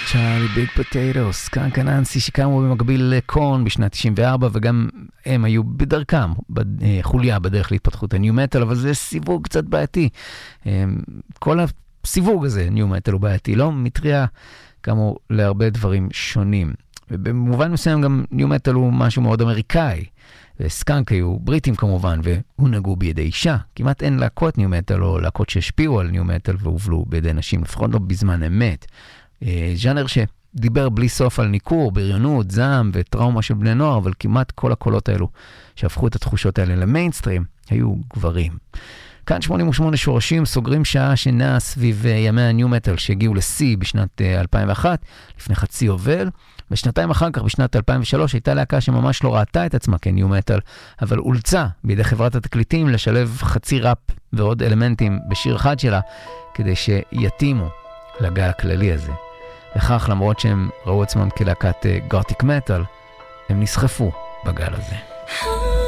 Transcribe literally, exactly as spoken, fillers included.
צ'ארלי ביג פוטטו, סקאנק אננסי שקמו במקביל לקורן בשנת תשעים וארבע, וגם הם היו בדרכם, חוליה בדרך להתפתחות הניו מטל, אבל זה סיווג קצת בעייתי. כל הסיווג הזה, ניו מטל הוא בעייתי, לא מטריע כמו להרבה דברים שונים. ובמובן מסוים גם ניו מטל הוא משהו מאוד אמריקאי. וסקאנק היו בריטים כמובן, והונהגו בידי אישה. כמעט אין להקות ניו מטל או להקות שהשפיעו על ניו מטל והובלו בידי נשים, לפחות לא בזמן אמת. ז'אנר שדיבר בלי סוף על ניכור, בריונות, זעם וטראומה של בני נוער, אבל כמעט כל הקולות האלו שהפכו את התחושות האלה למיינסטרים, היו גברים. כאן שמונים ושמונה שורשים סוגרים שעה שנעה סביב ימי הניו מטל שהגיעו לשיא בשנת אלפיים ואחת, לפני חצי יובל. בשנתיים אחר כך, בשנת אלפיים ושלוש, הייתה להקה שממש לא ראתה את עצמה כניו מטל, אבל אולצה בידי חברת התקליטים לשלב חצי ראפ ועוד אלמנטים בשיר אחד שלה, כדי שיתאימו לגל הכללי הזה. וכך, למרות שהם ראו עצמם כלהקת גותיק מטל, הם נסחפו בגל הזה.